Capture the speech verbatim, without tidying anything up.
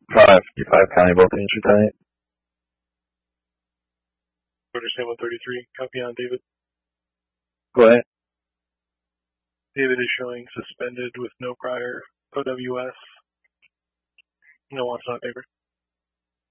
five fifty-five County Vulcan Entry Tonight. Understand one thirty-three. Copy on, David. Go ahead. David is showing suspended with no prior O W S. No wants on paper.